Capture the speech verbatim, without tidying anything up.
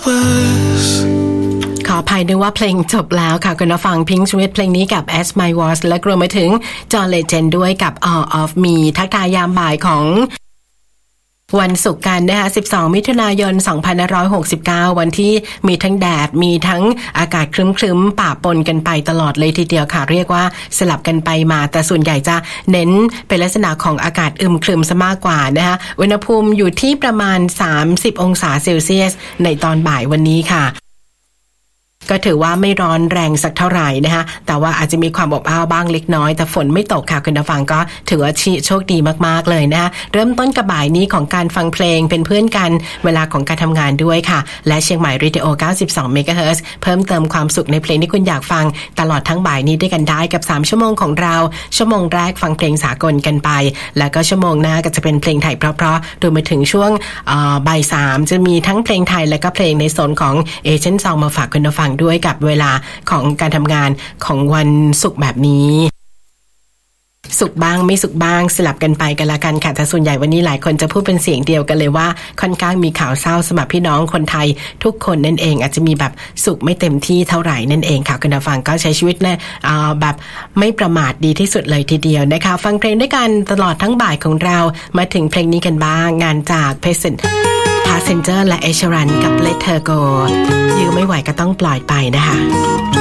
ขออภัยด้วยว่าเพลงจบแล้วค่ะคุณผู้ฟัง Pink Sweat เพลงนี้กับ As My Was และรวมไปถึง John Legend ด้วยกับ All of Me ทักทายยามบ่ายของวันศุกร์กันนะคะสิบสองมิถุนายนสองพันห้าร้อยหกสิบเก้าวันที่มีทั้งแดดมีทั้งอากาศครึ้มๆป่าปนกันไปตลอดเลยทีเดียวค่ะเรียกว่าสลับกันไปมาแต่ส่วนใหญ่จะเน้นเป็นลักษณะของอากาศอึมครึมซะมากกว่านะคะอุณหภูมิอยู่ที่ประมาณสามสิบองศาเซลเซียสในตอนบ่ายวันนี้ค่ะก็ถือว่าไม่ร้อนแรงสักเท่าไหร่นะคะแต่ว่าอาจจะมีความอบอ้าวบ้างเล็กน้อยแต่ฝนไม่ตกค่ะคุณผู้ฟังก็ถือว่าโชคดีมากๆเลยนะคะเริ่มต้นกับบ่ายนี้ของการฟังเพลงเป็นเพื่อนกันเวลาของการทำงานด้วยค่ะและเชียงใหม่เรดิโอเก้าสิบสองเมกะเฮิรตซ์เพิ่มเติมความสุขในเพลงที่คุณอยากฟังตลอดทั้งบ่ายนี้ด้วยกันได้กับสามชั่วโมงของเราชั่วโมงแรกฟังเพลงสากลกันไปแล้วก็ชั่วโมงหน้าก็จะเป็นเพลงไทยเพราะๆรวมไปถึงช่วงบ่ายสามจะมีทั้งเพลงไทยและก็เพลงในโซนของเอเชียนซองมาฝากคุณผู้ฟังด้วยกับเวลาของการทำงานของวันศุกร์แบบนี้สุขบ้างไม่สุขบ้างสลับกันไปกันละกันค่ะแต่ส่วนใหญ่วันนี้หลายคนจะพูดเป็นเสียงเดียวกันเลยว่าค่อนข้างมีข่าวเศร้าสำหรับพี่น้องคนไทยทุกคนนั่นเองอาจจะมีแบบสุขไม่เต็มที่เท่าไหร่นั่นเองค่ะคุณผู้ฟังก็ใช้ชีวิตนะแบบไม่ประมาทดีที่สุดเลยทีเดียวนะคะฟังเพลงด้วยกันตลอดทั้งบ่ายของเรามาถึงเพลงนี้กันบ้างงานจาก Peasant Passenger และ Ed Sheeran กับ Let Her Go ยื้อไม่ไหวก็ต้องปล่อยไปนะคะ